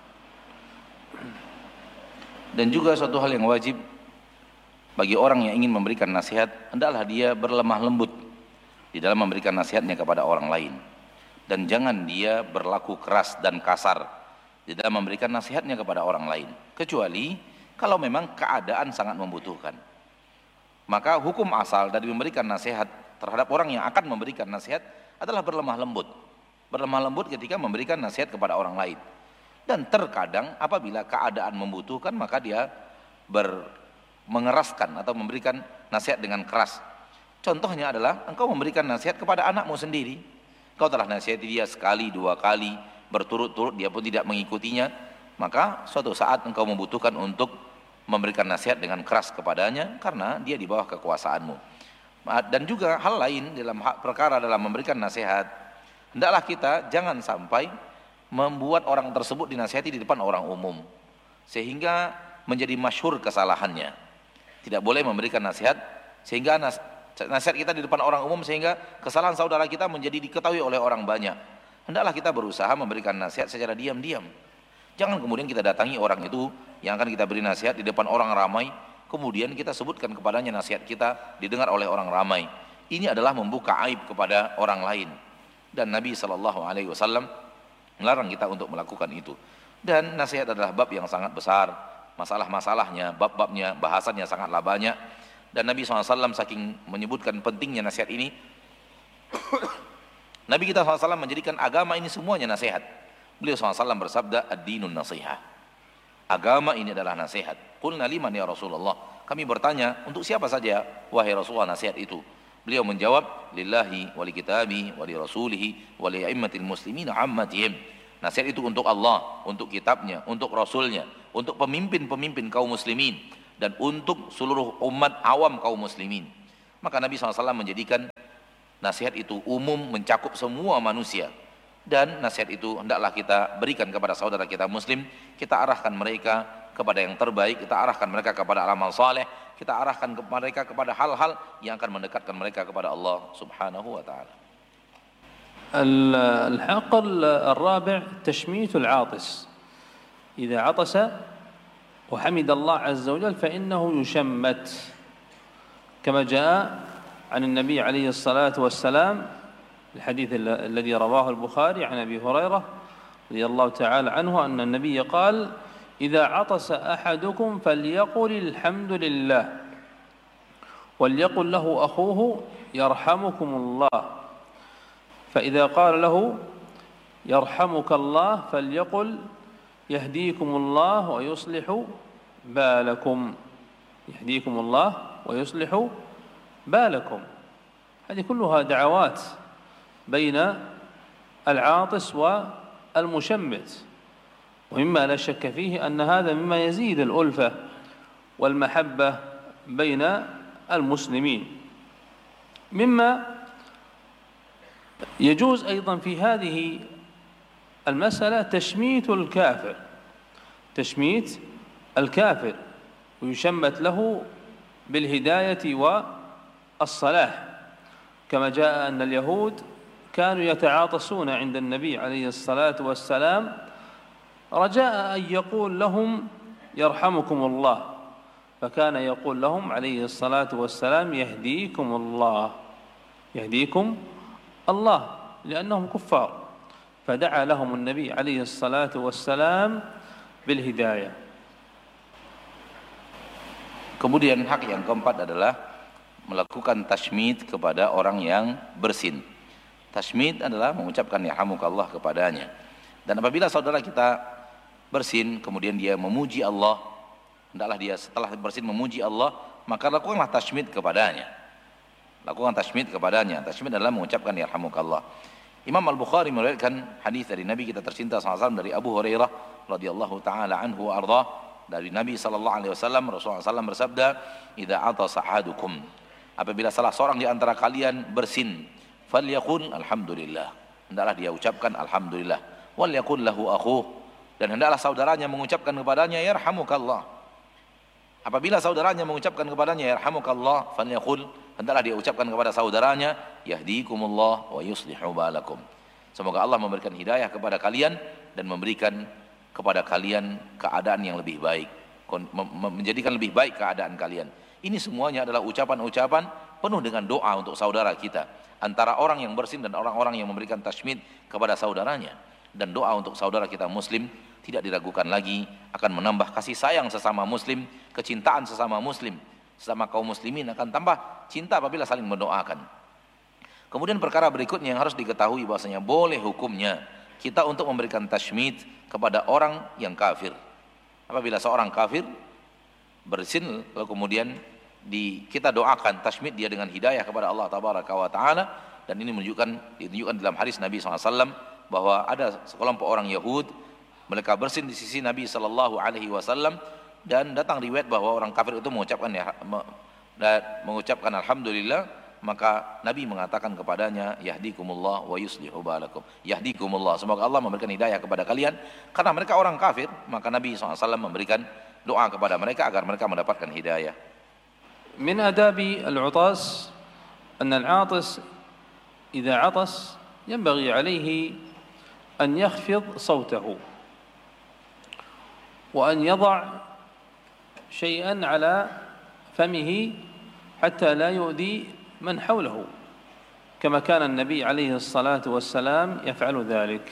Dan juga suatu hal yang wajib bagi orang yang ingin memberikan nasihat, hendaklah dia berlemah lembut di dalam memberikan nasihatnya kepada orang lain, dan jangan dia berlaku keras dan kasar di dalam memberikan nasihatnya kepada orang lain, kecuali kalau memang keadaan sangat membutuhkan. Maka hukum asal dari memberikan nasihat terhadap orang yang akan memberikan nasihat adalah berlemah lembut. Berlemah lembut ketika memberikan nasihat kepada orang lain. Dan terkadang apabila keadaan membutuhkan, maka dia mengeraskan atau memberikan nasihat dengan keras. Contohnya adalah engkau memberikan nasihat kepada anakmu sendiri. Kau telah nasihati dia sekali, dua kali, berturut-turut, dia pun tidak mengikutinya. Maka suatu saat engkau membutuhkan untuk memberikan nasihat dengan keras kepadanya, karena dia di bawah kekuasaanmu. Dan juga hal lain dalam perkara dalam memberikan nasihat, hendaklah kita jangan sampai membuat orang tersebut dinasihati di depan orang umum sehingga menjadi masyhur kesalahannya. Tidak boleh memberikan nasihat sehingga nasihat kita di depan orang umum sehingga kesalahan saudara kita menjadi diketahui oleh orang banyak. Hendaklah kita berusaha memberikan nasihat secara diam-diam. Jangan kemudian kita datangi orang itu yang akan kita beri nasihat di depan orang ramai, kemudian kita sebutkan kepadanya nasihat kita didengar oleh orang ramai. Ini adalah membuka aib kepada orang lain. Dan Nabi SAW melarang kita untuk melakukan itu. Dan nasihat adalah bab yang sangat besar, masalah-masalahnya, bab-babnya, bahasannya sangatlah banyak. Dan Nabi SAW saking menyebutkan pentingnya nasihat ini, Nabi kita SAW menjadikan agama ini semuanya nasihat. Beliau SAW bersabda, ad-dinun nasihah. Agama ini adalah nasihat. Qulna liman ya Rasulullah. Kami bertanya, untuk siapa saja wahai Rasulullah nasihat itu? Beliau menjawab, lillahi wa li kitabi wa li rasulihi wa li a'immatil muslimin ammatihim. Nasihat itu untuk Allah, untuk kitabnya, untuk rasulnya, untuk pemimpin-pemimpin kaum muslimin, dan untuk seluruh umat awam kaum muslimin. Maka Nabi SAW menjadikan nasihat itu umum, mencakup semua manusia. Dan nasihat itu hendaklah kita berikan kepada saudara kita muslim. Kita arahkan mereka kepada yang terbaik, kita arahkan mereka kepada amal saleh, kita arahkan mereka kepada hal-hal yang akan mendekatkan mereka kepada Allah Subhanahu wa taala. الحق الرابع تشميت العاطس. إذا عطس وحمد الله عز وجل فإنه يشمت، كما جاء عن النبي عليه الصلاة والسلام الحديث الذي رواه البخاري عن أبي هريرة رضي الله تعالى عنه أن النبي قال: إذا عطس أحدكم فليقل الحمد لله، وليقل له أخوه يرحمكم الله، فإذا قال له يرحمك الله فليقل يهديكم الله ويصلح بالكم، يهديكم الله ويصلح بالكم. هذه كلها دعوات بين العاطس والمشمت، ومما لا شك فيه أن هذا مما يزيد الألفة والمحبة بين المسلمين. مما يجوز أيضا في هذه المسألة تشميت الكافر، تشميت الكافر ويشمت له بالهداية والصلاح، كما جاء أن اليهود كانوا يتعاطسون عند النبي عليه الصلاة والسلام رجاء أن يقول لهم يرحمكم الله، فكان يقول لهم عليه الصلاة والسلام يهديكم الله، يهديكم الله، لأنهم كفار، فدعا لهم النبي عليه الصلاة والسلام بالهداية. Kemudian hak yang keempat adalah melakukan tashmid kepada orang yang bersin. Tashmid adalah mengucapkan yarhamukallah kepadanya. Dan apabila saudara kita bersin kemudian dia memuji Allah, hendaklah dia setelah bersin memuji Allah, maka lakukanlah tashmid kepadanya. Lakukan tashmid kepadanya. Tashmid adalah mengucapkan yarhamukallah. Imam Al-Bukhari meriwayatkan hadis dari Nabi kita tercinta SAW dari Abu Hurairah radhiyallahu taala anhu wa ardhah, dari Nabi sallallahu alaihi wasallam, Rasulullah SAW bersabda, "Idza atasa ahadukum", apabila salah seorang di antara kalian bersin, falyaqul alhamdulillah, hendaklah dia ucapkan alhamdulillah, wal yaqul lahu akhuh, dan hendaklah saudaranya mengucapkan kepadanya yarhamukallah. Apabila saudaranya mengucapkan kepadanya yarhamukallah, falyaqul, hendaklah dia ucapkan kepada saudaranya yahdikumullah wa yuslihu balakum. Semoga Allah memberikan hidayah kepada kalian dan memberikan kepada kalian keadaan yang lebih baik, menjadikan lebih baik keadaan kalian. Ini semuanya adalah ucapan-ucapan penuh dengan doa untuk saudara kita, antara orang yang bersin dan orang-orang yang memberikan tashmid kepada saudaranya. Dan doa untuk saudara kita muslim tidak diragukan lagi akan menambah kasih sayang sesama muslim, kecintaan sesama muslim, sesama kaum muslimin akan tambah cinta apabila saling mendoakan. Kemudian perkara berikutnya yang harus diketahui bahwasanya boleh hukumnya kita untuk memberikan tashmid kepada orang yang kafir. Apabila seorang kafir bersin lalu kemudian kita doakan tashmid dia dengan hidayah kepada Allah tabaraka wa taala, dan ini ditunjukkan dalam hadis Nabi SAW bahwa ada sekelompok orang Yahud, mereka bersin di sisi Nabi sallallahu alaihi wasallam, dan datang riwayat bahwa orang kafir itu mengucapkan alhamdulillah, maka Nabi mengatakan kepadanya yahdikumullah wa yuslihu balakum, yahdikumullah, semoga Allah memberikan hidayah kepada kalian. Karena mereka orang kafir, maka Nabi SAW memberikan doa kepada mereka agar mereka mendapatkan hidayah. Min adabi al-'utas anna al-'atis idza 'atas yanbaghi 'alayhi an yakhfid sawtahu wa an yadha' shay'an 'ala famihi hatta la yu'di man hawlahu, kama kana an-nabi alaihi salatu wassalam yaf'alu dhalik.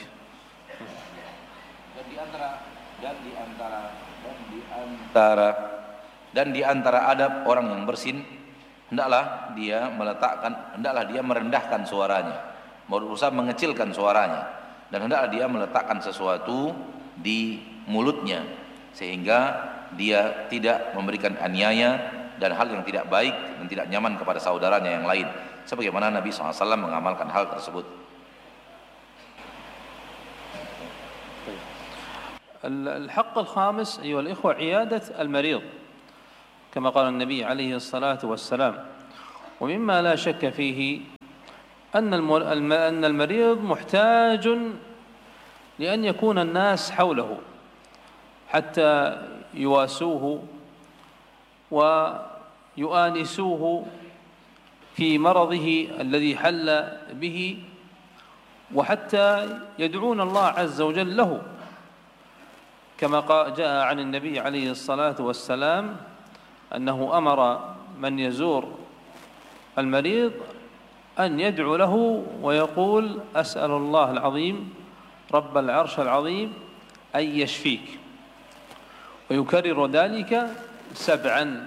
Dan di antara adab orang yang bersin, hendaklah dia merendahkan suaranya, berusaha mengecilkan suaranya, dan hendaklah dia meletakkan sesuatu di mulutnya sehingga dia tidak memberikan aniaya dan hal yang tidak baik dan tidak nyaman kepada saudaranya yang lain, sebagaimana Nabi SAW mengamalkan hal tersebut. الحق الخامس أيها الإخوة عيادة المريض كما قال النبي عليه الصلاة والسلام. ومما لا شك فيه أن المريض محتاج لأن يكون الناس حوله حتى يواسوه ويؤانسوه في مرضه الذي حل به، وحتى يدعون الله عز وجل له، كما جاء عن النبي عليه الصلاة والسلام أنه أمر من يزور المريض أن يدعو له ويقول: أسأل الله العظيم رب العرش العظيم أن يشفيك، ويكرر ذلك 7،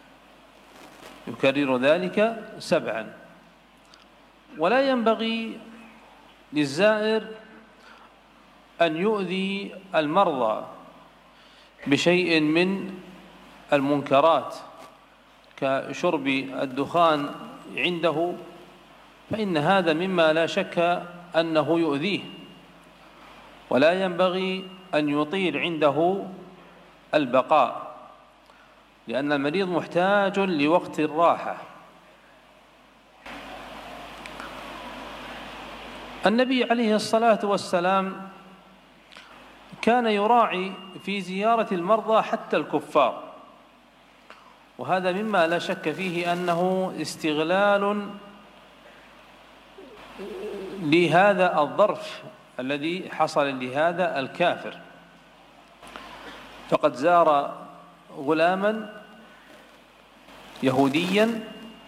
يكرر ذلك 7. ولا ينبغي للزائر أن يؤذي المرضى بشيء من المنكرات كشرب الدخان عنده، فإن هذا مما لا شك أنه يؤذيه. ولا ينبغي أن يطيل عنده البقاء، لأن المريض محتاج لوقت الراحة. النبي عليه الصلاة والسلام كان يراعي في زيارة المرضى حتى الكفار، وهذا مما لا شك فيه أنه استغلال لهذا الظرف الذي حصل لهذا الكافر. فقد زار غلاما يهوديا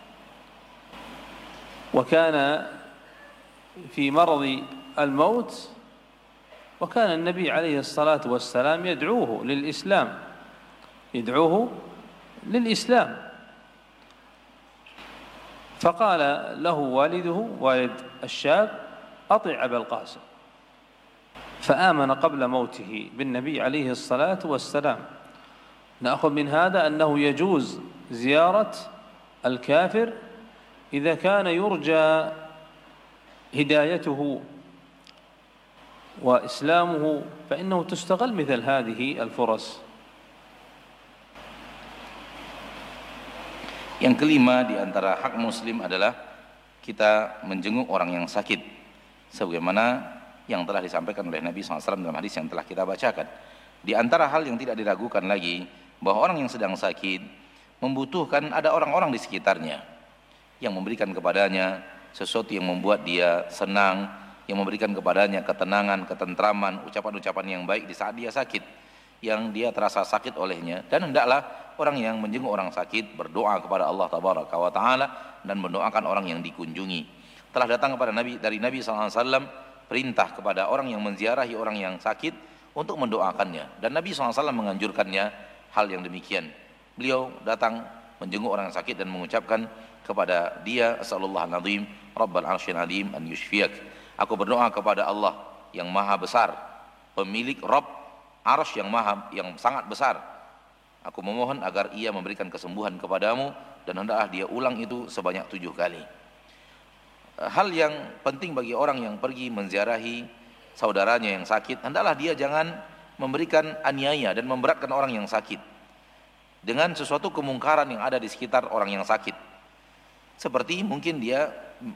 وكان في مرض الموت، وكان النبي عليه الصلاة والسلام يدعوه للإسلام، يدعوه للإسلام. فقال له والده، والد الشاب: أطع أبا القاسم، فآمن قبل موته بالنبي عليه الصلاة والسلام. نأخذ من هذا أنه يجوز زيارة الكافر إذا كان يرجى هدايته وإسلامه، فإنه تستغل مثل هذه الفرص. Yang kelima di antara hak muslim adalah kita menjenguk orang yang sakit, sebagaimana yang telah disampaikan oleh Nabi SAW dalam hadis yang telah kita bacakan. Di antara hal yang tidak diragukan lagi, bahwa orang yang sedang sakit membutuhkan ada orang-orang di sekitarnya yang memberikan kepadanya sesuatu yang membuat dia senang, yang memberikan kepadanya ketenangan, ketentraman, ucapan-ucapan yang baik di saat dia sakit, yang dia terasa sakit olehnya. Dan hendaklah orang yang menjenguk orang sakit berdoa kepada Allah Tabaraka wa Ta'ala dan mendoakan orang yang dikunjungi. Telah datang kepada dari Nabi SAW perintah kepada orang yang menziarahi orang yang sakit untuk mendoakannya, dan Nabi SAW menganjurkannya hal yang demikian. Beliau datang menjenguk orang yang sakit dan mengucapkan kepada dia: Asallallahu al-azim Rabbal arsyil azim an yushfiyak. Aku berdoa kepada Allah yang maha besar, pemilik Rabb arsy yang sangat besar. Aku memohon agar ia memberikan kesembuhan kepadamu, dan hendaklah dia ulang itu sebanyak 7 kali. Hal yang penting bagi orang yang pergi menziarahi saudaranya yang sakit, hendaklah dia jangan memberikan aniaya dan memberatkan orang yang sakit dengan sesuatu kemungkaran yang ada di sekitar orang yang sakit. Seperti mungkin dia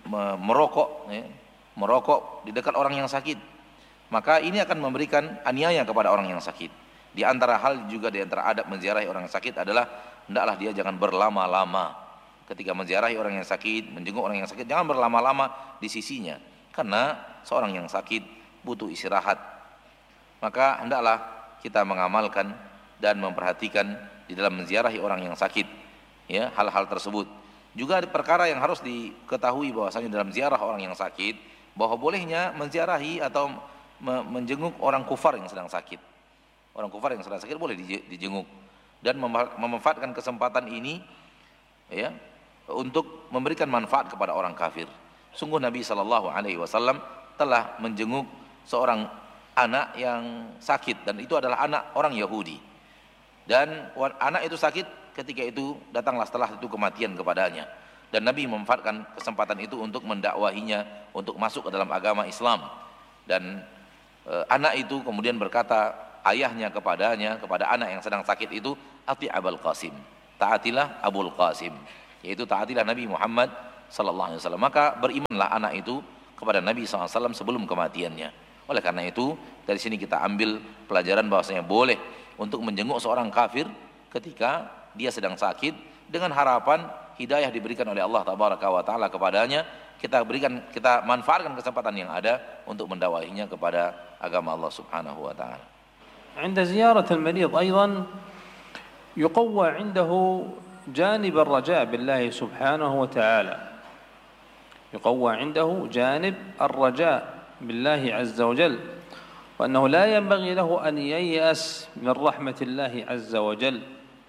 merokok di dekat orang yang sakit, maka ini akan memberikan aniaya kepada orang yang sakit. Di antara hal juga, di antara adab menziarahi orang yang sakit adalah hendaklah dia jangan berlama-lama ketika menziarahi orang yang sakit, menjenguk orang yang sakit. Jangan berlama-lama di sisinya, karena seorang yang sakit butuh istirahat. Maka hendaklah kita mengamalkan dan memperhatikan di dalam menziarahi orang yang sakit, ya, hal-hal tersebut. Juga ada perkara yang harus diketahui bahwasanya dalam ziarah orang yang sakit, bahwa bolehnya menziarahi atau menjenguk orang kufar yang sedang sakit. Orang kufar yang sedang sakit boleh dijenguk, dan memanfaatkan kesempatan ini, ya, untuk memberikan manfaat kepada orang kafir. Sungguh Nabi SAW telah menjenguk seorang anak yang sakit, dan itu adalah anak orang Yahudi. Dan anak itu sakit, ketika itu datanglah setelah itu kematian kepadanya, dan Nabi memanfaatkan kesempatan itu untuk mendakwahinya untuk masuk ke dalam agama Islam. Dan anak itu kemudian berkata ayahnya kepadanya, kepada anak yang sedang sakit itu, ati Abul Qasim, taatilah Abul Qasim, yaitu taatilah Nabi Muhammad sallallahu alaihi wasallam. Maka berimanlah anak itu kepada Nabi SAW sebelum kematiannya. Oleh karena itu, dari sini kita ambil pelajaran bahwasanya boleh untuk menjenguk seorang kafir ketika dia sedang sakit, dengan harapan hidayah diberikan oleh Allah tabaraka wa taala kepadanya. Kita manfaatkan kesempatan yang ada untuk mendakwahinya kepada agama Allah Subhanahu wa taala. عند زيارة المريض أيضا يقوى عنده جانب الرجاء بالله سبحانه وتعالى، يقوى عنده جانب الرجاء بالله عز وجل، وأنه لا ينبغي له أن ييأس من رحمة الله عز وجل،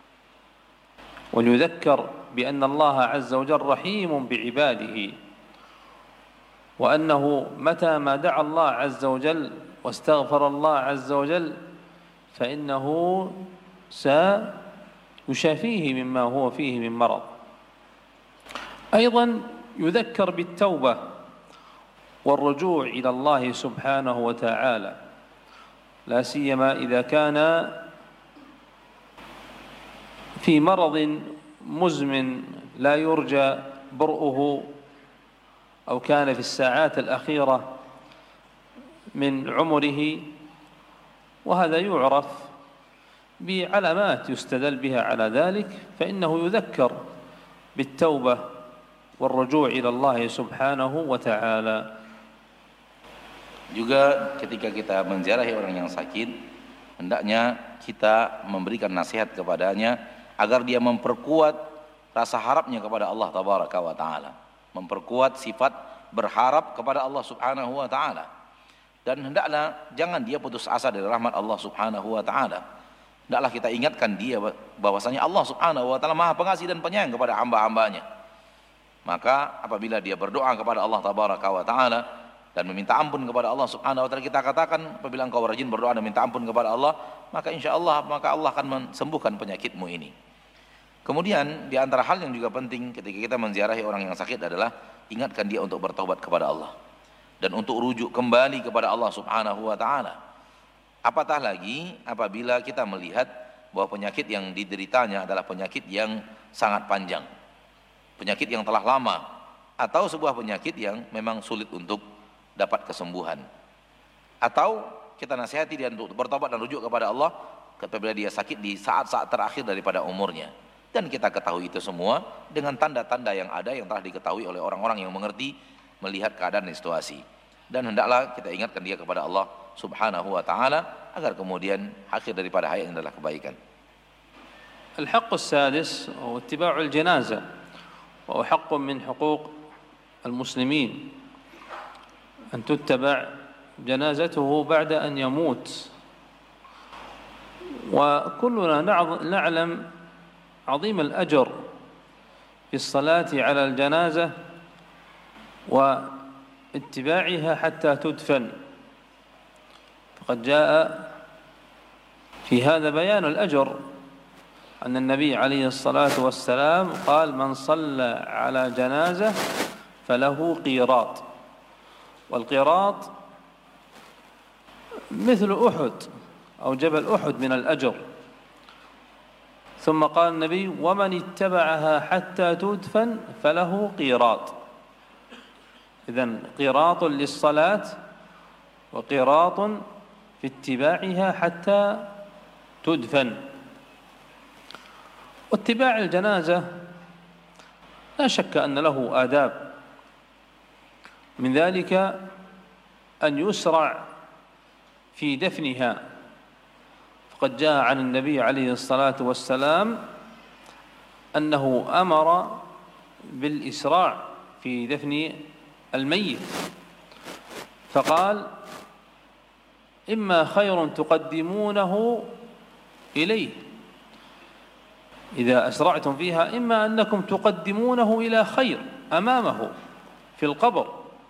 وليذكر بأن الله عز وجل رحيم بعباده، وأنه متى ما دعا الله عز وجل واستغفر الله عز وجل فإنه سيشافيه مما هو فيه من مرض. أيضا يذكر بالتوبة والرجوع إلى الله سبحانه وتعالى، لا سيما إذا كان في مرض مزمن لا يرجى برؤه، أو كان في الساعات الأخيرة من عمره، وهذا يعرف بعلامات يستدل بها على ذلك، فإنه يذكر بالتوبة والرجوع إلى الله سبحانه وتعالى. Juga ketika kita menziarahi orang yang sakit, hendaknya kita memberikan nasihat kepadanya agar dia memperkuat rasa harapnya kepada Allah tabaraka wa taala, memperkuat sifat berharap kepada Allah Subhanahu wa taala, dan hendaklah jangan dia putus asa dari rahmat Allah Subhanahu wa taala. Hendaklah kita ingatkan dia bahwasanya Allah Subhanahu wa taala Maha Pengasih dan Penyayang kepada hamba-hambanya. Maka apabila dia berdoa kepada Allah tabaraka wa taala dan meminta ampun kepada Allah Subhanahu wa taala, kita katakan, apabila engkau rajin berdoa dan minta ampun kepada Allah, maka insyaallah Allah akan sembuhkan penyakitmu ini. Kemudian di antara hal yang juga penting ketika kita menziarahi orang yang sakit adalah ingatkan dia untuk bertobat kepada Allah dan untuk rujuk kembali kepada Allah Subhanahu wa taala. Apatah lagi apabila kita melihat bahwa penyakit yang dideritanya adalah penyakit yang sangat panjang, penyakit yang telah lama, atau sebuah penyakit yang memang sulit untuk dapat kesembuhan. Atau kita nasihati dia untuk bertobat dan rujuk kepada Allah apabila dia sakit di saat-saat terakhir daripada umurnya. Dan kita ketahui itu semua dengan tanda-tanda yang ada, yang telah diketahui oleh orang-orang yang mengerti melihat keadaan dan situasi. Dan hendaklah kita ingatkan dia kepada Allah Subhanahu wa taala agar kemudian akhir daripada hayat adalah kebaikan. الحق السادس هو اتباع الجنازة، وهو حق من حقوق المسلمين أن تتبع جنازته بعد أن يموت. وكلنا نعلم عظيم الأجر في الصلاة على الجنازة واتباعها حتى تدفن، فقد جاء في هذا بيان الأجر، أن النبي عليه الصلاة والسلام قال: من صلى على جنازة فله قيراط، والقيراط مثل أحد أو جبل أحد من الأجر. ثم قال النبي: ومن اتبعها حتى تدفن فله قيراط. إذن قيراط للصلاة وقيراط في اتباعها حتى تدفن. واتباع الجنازة لا شك أن له آداب، من ذلك أن يسرع في دفنها، فقد جاء عن النبي عليه الصلاة والسلام أنه أمر بالإسراع في دفن الميت، فقال: إما خير تقدمونه إليه إذا أسرعتم فيها، إما أنكم تقدمونه إلى خير أمامه في القبر،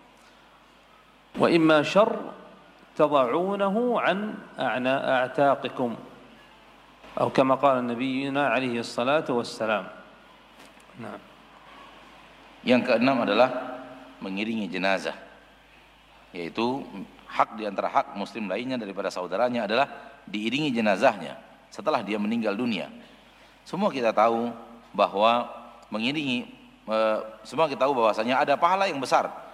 وإما شر تضعونه عن أعتاقكم، أو كما قال نبينا عليه الصلاة والسلام. نعم. Yang keenam adalah mengiringi jenazah, yaitu hak di antara hak muslim lainnya daripada saudaranya adalah diiringi jenazahnya setelah dia meninggal dunia. Semua kita tahu bahwa mengiringi, semua kita tahu bahwasanya ada pahala yang besar